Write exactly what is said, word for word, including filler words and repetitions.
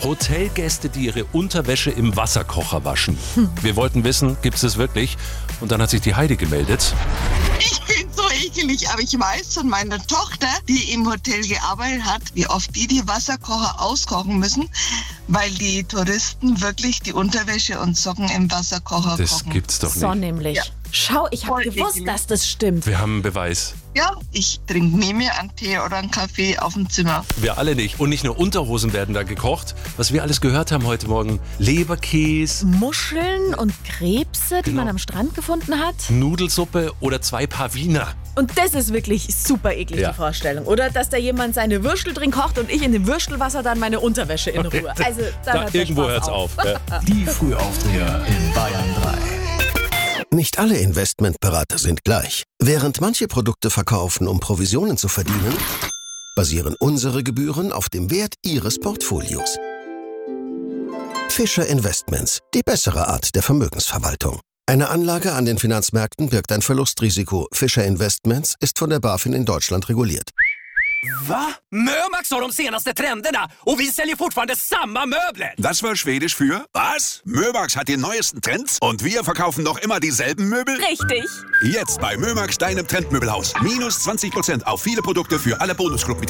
Hotelgäste, die ihre Unterwäsche im Wasserkocher waschen. Hm. Wir wollten wissen, gibt es das wirklich? Und dann hat sich die Heidi gemeldet. Ich bin so ekelig, aber ich weiß von meiner Tochter, die im Hotel gearbeitet hat, wie oft die die Wasserkocher auskochen müssen, weil die Touristen wirklich die Unterwäsche und Socken im Wasserkocher Das kochen. gibt's doch nicht. So nämlich. Ja. Schau, ich habe gewusst, ekelig. dass das stimmt. Wir haben einen Beweis. Ja, ich trinke nie mehr einen Tee oder einen Kaffee auf dem Zimmer. Wir alle nicht. Und nicht nur Unterhosen werden da gekocht. Was wir alles gehört haben heute Morgen. Leberkäse. Muscheln und Krebse, die genau. man am Strand gefunden hat. Nudelsuppe oder zwei Paar Wiener. Und das ist wirklich super eklig, ja. die Vorstellung. Oder dass da jemand seine Würstel drin kocht und ich in dem Würstelwasser dann meine Unterwäsche in Ruhe. Also da, da hört irgendwo hört's auf. auf. Ja. Die Frühaufsteher in Bayern drei. Nicht alle Investmentberater sind gleich. Während manche Produkte verkaufen, um Provisionen zu verdienen, basieren unsere Gebühren auf dem Wert Ihres Portfolios. Fischer Investments, die bessere Art der Vermögensverwaltung. Eine Anlage an den Finanzmärkten birgt ein Verlustrisiko. Fischer Investments ist von der BaFin in Deutschland reguliert. Va? Mömax har de senaste trenderna och vi säljer fortfarande samma möbler. Das war Schwedisch für was? Mömax hat die neuesten Trends und wir verkaufen noch immer dieselben Möbel? Richtig. Jetzt bei Mömax, deinem Trendmöbelhaus. Minus zwanzig Prozent auf viele Produkte für alle Bonusclub